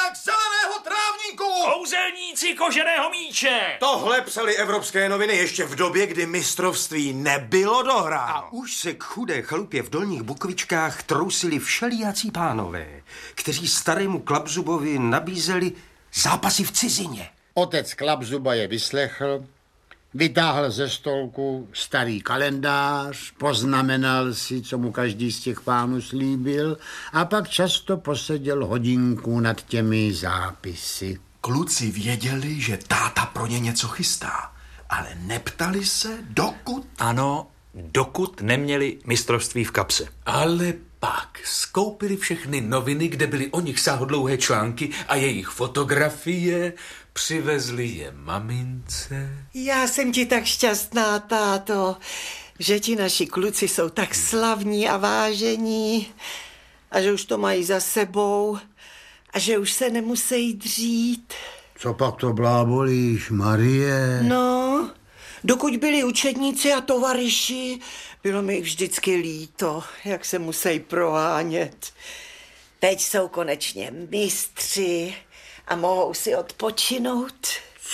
jak zeleného trávníku! Kouzelníci koženého míče! Tohle psali evropské noviny ještě v době, kdy mistrovství nebylo dohráno. A už se k chudé chalupě v Dolních Bukovičkách trousili všelijací pánové, kteří starému Klapzubovi nabízeli zápasy v cizině. Otec Klapzuba je vyslechl, vytáhl ze stolku starý kalendář, poznamenal si, co mu každý z těch pánů slíbil a pak často poseděl hodinku nad těmi zápisy. Kluci věděli, že táta pro ně něco chystá, ale neptali se, dokud... Ano, dokud neměli mistrovství v kapse. Ale pak skoupili všechny noviny, kde byly o nich sáhodlouhé články a jejich fotografie, přivezli je mamince. Já jsem ti tak šťastná, táto, že ti naši kluci jsou tak slavní a vážení a že už to mají za sebou a že už se nemusí dřít. Co pak to blábolíš, Marie? No, dokud byli učedníci a tovaryši, bylo mi jich vždycky líto, jak se musí prohánět. Teď jsou konečně mistři a mohou si odpočinout.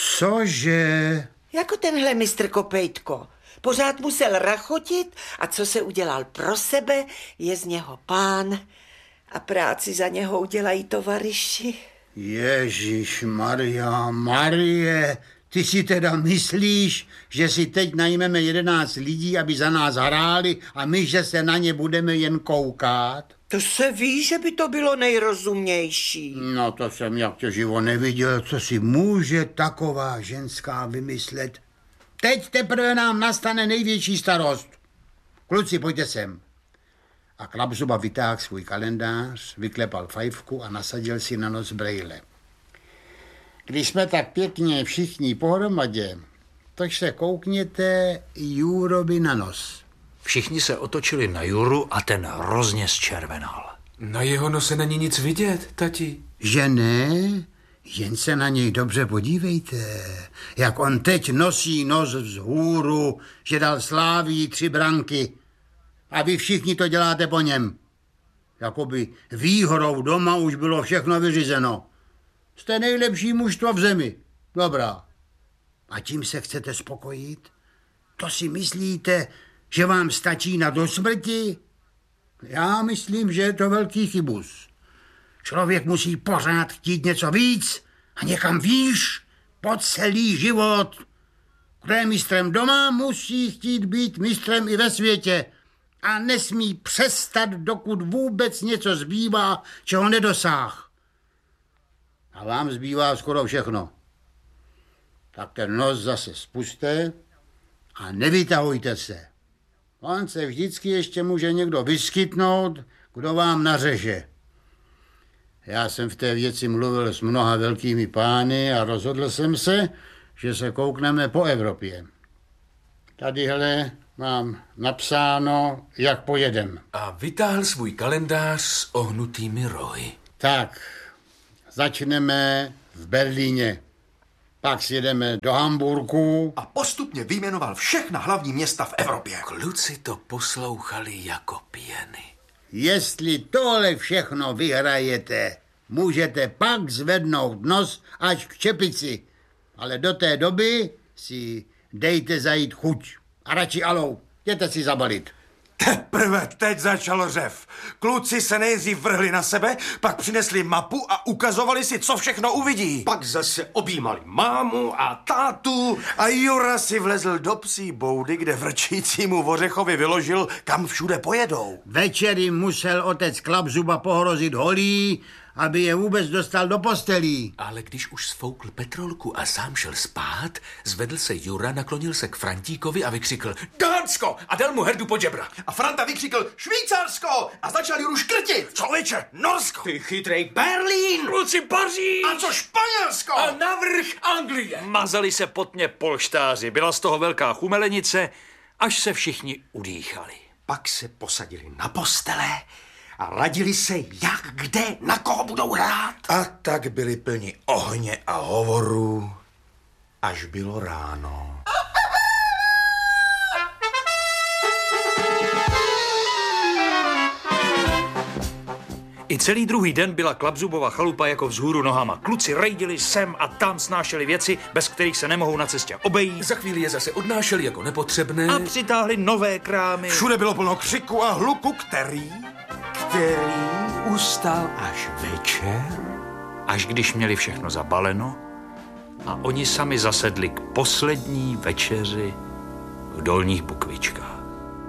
Cože? Jako tenhle mistr Kopejtko. Pořád musel rachotit a co se udělal pro sebe, je z něho pán a práci za něho udělají tovaryši. Ježíš Marie, ty si teda myslíš, že si teď najmeme 11 lidí, aby za nás hráli a my, že se na ně budeme jen koukat? To se ví, že by to bylo nejrozumnější. No to jsem jak to živo neviděl, co si může taková ženská vymyslet. Teď teprve nám nastane největší starost. Kluci, pojďte sem. A Klapzuba vytáhl svůj kalendář, vyklepal fajfku a nasadil si na nos brejle. Když jsme tak pěkně všichni pohromadě, tak se koukněte Jurovi na nos. Všichni se otočili na Juru a ten hrozně zčervenal. Na jeho nose není nic vidět, tati. Že ne? Jen se na něj dobře podívejte, jak on teď nosí nos vzhůru, že dal Slávii 3 branky a vy všichni to děláte po něm. Jakoby výhrou doma už bylo všechno vyřízeno. Jste nejlepší mužstvo v zemi. Dobrá. A tím se chcete spokojit? To si myslíte, že vám stačí na do smrti? Já myslím, že je to velký chybus. Člověk musí pořád chtít něco víc a někam výš po celý život. Kdo je mistrem doma, musí chtít být mistrem i ve světě a nesmí přestat, dokud vůbec něco zbývá, čeho nedosáh. A vám zbývá skoro všechno. Tak ten nos zase spuste a nevytahujte se. On se vždycky ještě může někdo vyskytnout, kdo vám nařeže. Já jsem v té věci mluvil s mnoha velkými pány a rozhodl jsem se, že se koukneme po Evropě. Tadyhle mám napsáno, jak pojedem. A vytáhl svůj kalendář s ohnutými rohy. Tak, začneme v Berlíně. Pak sjedeme do Hamburku. A postupně vyjmenoval všechna hlavní města v Evropě. Kluci to poslouchali jako pěny. Jestli tohle všechno vyhrajete, můžete pak zvednout nos až k čepici. Ale do té doby si dejte zajít chuť. A radši alou, jděte si zabalit. Teprve teď začal řev. Kluci se nejdřív vrhli na sebe, pak přinesli mapu a ukazovali si, co všechno uvidí. Pak zase objímali mámu a tátu. A Jura si vlezl do psí boudy, kde vrčícímu Vořechovi vyložil, kam všude pojedou. Večery musel otec Klapzuba pohrozit holí, aby je vůbec dostal do postelí. Ale když už sfoukl petrolku a sám šel spát, zvedl se Jura, naklonil se k Frantíkovi a vykřikl Dánsko a dal mu herdu pod žebra. A Franta vykřikl Švýcarsko a začal Juru škrtit. Člověče, Norsko. Ty chytrej Berlín. Kluci Paříž! A co Španělsko? A navrch Anglie. Mazali se potně polštáři, byla z toho velká chumelenice, až se všichni udýchali. Pak se posadili na postele a radili se, jak, kde, na koho budou hrát. A tak byli plni ohně a hovorů, až bylo ráno. I celý druhý den byla Klapzubova chalupa jako vzhůru nohama. Kluci rejdili sem a tam, snášeli věci, bez kterých se nemohou na cestě obejít. Za chvíli je zase odnášeli jako nepotřebné. A přitáhli nové krámy. Všude bylo plno křiku a hluku, který ustal až večer. Až když měli všechno zabaleno a oni sami zasedli k poslední večeři v Dolních Bukvičkách.